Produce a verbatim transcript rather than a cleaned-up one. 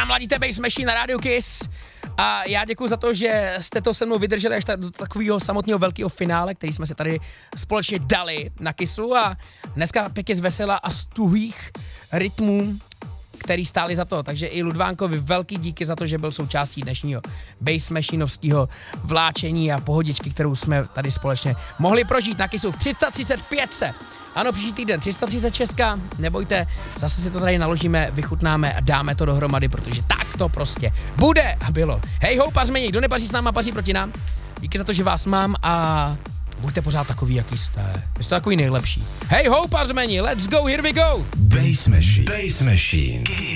Tam ladíte Bass Machine na Radio Kiss a já děkuji za to, že jste to se mnou vydrželi až do takového samotného velkého finále, který jsme se tady společně dali na Kissu a dneska pěkně z vesela a z tuhých rytmů, který stáli za to, takže i Ludvánkovi velký díky za to, že byl součástí dnešního Bass Machineovského vláčení a pohodičky, kterou jsme tady společně mohli prožít na Kissu v tři sta třicet pět. Ano, příští týden tři sta třicet šest, nebojte, zase si to tady naložíme, vychutnáme a dáme to dohromady, protože tak to prostě bude a bylo. Hej ho, pařmeni, kdo nepaří s náma, paří proti nám. Díky za to, že vás mám a buďte pořád takový, jaký jste. Jste takový nejlepší. Hej ho, pařmeni, let's go, here we go. Bass Machine. Bass Machine.